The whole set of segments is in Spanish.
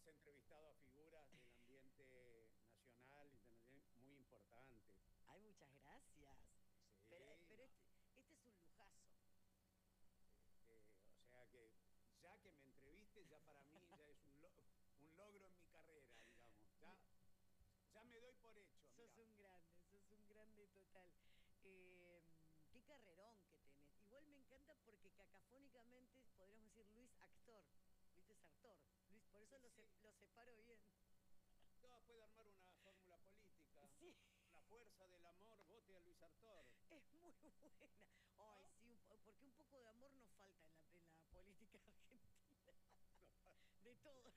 entrevistado a figuras del ambiente nacional, internacional, muy importantes. Ay, muchas gracias. Sí, Pero no. este es un lujazo. O sea que ya que me entreviste, ya para mí ya es un logro en mi carrera, digamos. Ya me doy por hecho, mira. Sos un grande total. Eh, Qué carrerón que tenés. Igual me encanta porque cacafónicamente podríamos decir Luis actor. Viste, es actor. Luis, por eso Sí, sí. lo separo bien. No, puede armar una fórmula política. Sí, La fuerza del amor, vote a Luis Artor. es muy buena. Ay, ¿No? sí, porque un poco de amor nos falta en la política argentina. No, De todo.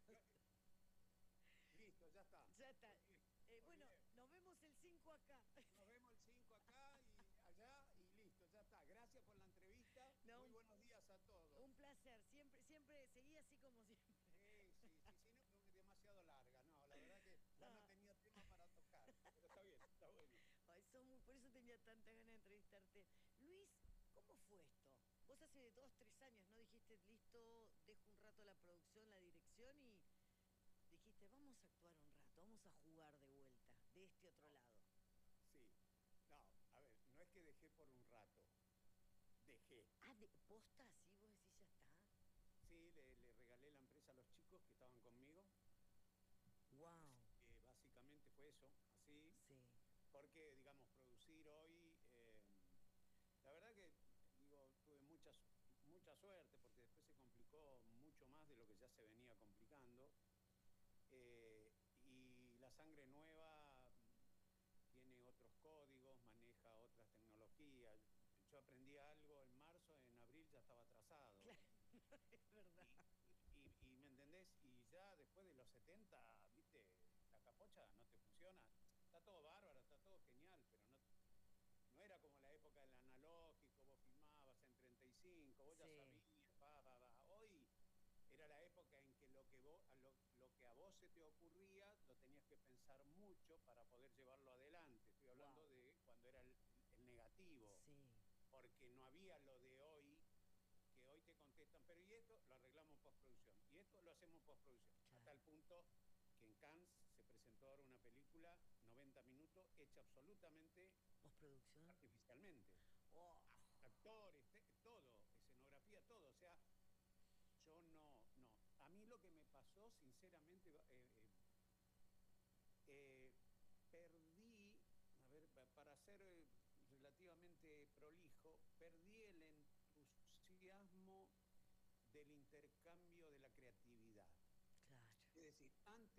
listo, ya está. Ya está. Bueno, Olvidé. nos vemos el 5 acá. Nos vemos el 5 acá y allá y listo, ya está. Gracias por la entrevista. No, Muy buenos días a un todos. placer. Siempre, siempre seguí así como siempre. Sí, sí, sí, no, pero es demasiado larga. No, la verdad que ya no Ah, tenía tema para tocar. Pero está bien, está bueno. ay, por eso tenía tanta ganas de entrevistarte. Luis, ¿cómo fue esto? Vos hace 2, 3 años, ¿no? Dijiste, listo, dejo un rato la producción, la dirección y dijiste, vamos a actuar un rato, vamos a jugar de vuelta, de este otro No, lado. sí. No, a ver, no es que dejé por un rato. Dejé. Ah, de posta, así vos decís, ya está. Sí, le regalé la empresa a los chicos que estaban conmigo. Wow. Así que básicamente fue eso, así. Sí, Porque, digamos, producir hoy, la verdad que, digo, tuve mucha suerte porque después se complicó mucho más de lo que ya se venía complicando. Y la sangre nueva tiene otros códigos, maneja otras tecnologías. Yo aprendí algo en marzo, en abril ya estaba atrasado. claro, es verdad. Y ¿me entendés? Y ya después de los 70, viste, la capocha no te funciona. Está todo bárbaro, está todo genial, pero no era como la época del analógico, vos filmabas en 35, vos ya Sí, sabías, pa. Hoy era la época en que lo que a vos se te ocurría lo tenías que pensar mucho para poder llevarlo adelante. Estoy wow. hablando de cuando era el negativo, Sí, porque no había lo de hoy, que hoy te contestan, pero y esto lo arreglamos en postproducción, y esto lo hacemos en postproducción, hasta claro. el punto que en Cannes se presentó ahora una película, 90 minutos, hecha absolutamente ¿Postproducción? artificialmente. Oh, Actores, todo, escenografía, todo. O sea, yo no. A mí lo que me pasó, sinceramente, eh, perdí, a ver, para ser relativamente prolijo, perdí el entusiasmo del intercambio de la creatividad. claro. Es decir,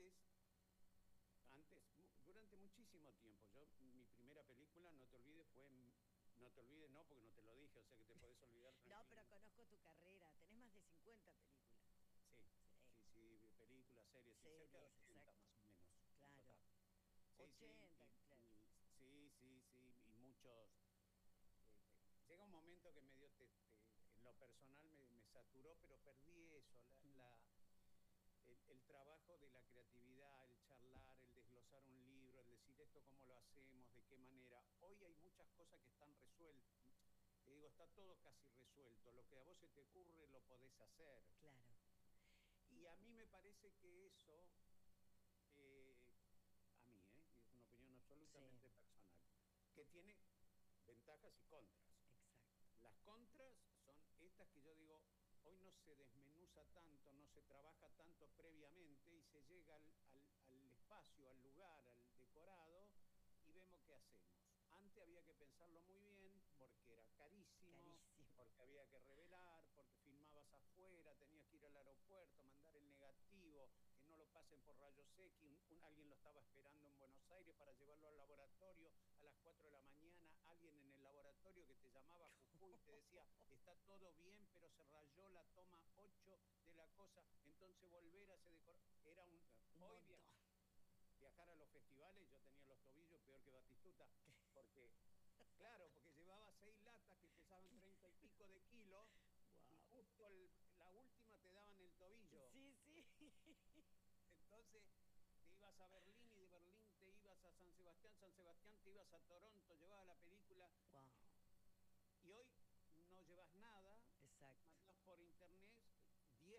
durante muchísimo tiempo, mi primera película, no te olvides, no te olvides, no, porque no te lo dije, o sea que te podés olvidar No, pero tranquilamente. conozco tu carrera. Tenés más de 50 películas. Sí, Sí. sí, películas, series, sí, cerca de Series, 80 exacto. más o menos en Claro. total. Sí, sí, 80, claro. sí, y muchos. Llega un momento que en lo personal me saturó, pero perdí eso, Mm. el trabajo de la creatividad, el charlar, el desglosar un libro, el decir esto cómo lo hacemos, de qué manera. Hoy hay muchas cosas que están resueltas. Te digo, está todo casi resuelto. Lo que a vos se te ocurre lo podés hacer. Claro. Y Y a mí me parece que eso, eh, a mí, es una opinión sí, absolutamente personal, que tiene ventajas y contras. exacto. Las contras son estas que yo digo, hoy no se desmenuza tanto, no se trabaja tanto previamente y se llega al espacio, al lugar, al decorado y vemos qué hacemos. Antes había que pensarlo muy bien porque era carísimo, Carísimo. porque había que revelar, porque filmabas afuera, tenías que ir al aeropuerto, mandar el negativo, que no lo pasen por rayos X, alguien lo estaba esperando en Buenos Aires para llevarlo al laboratorio a las 4 de la mañana, alguien en el laboratorio que te llamaba a Jujuy y te decía, está todo bien, pero se rayó la toma 8 de la cosa, entonces volver a ese decor. Un Hoy montón. viajar a los festivales, yo tenía los tobillos peor que Batistuta, porque, claro, porque llevaba 6 latas que pesaban 30 y pico de kilos y Wow. justo la última te daban el tobillo. Sí, sí. Entonces te ibas a Berlín y de Berlín te ibas a San Sebastián te ibas a Toronto, llevabas la película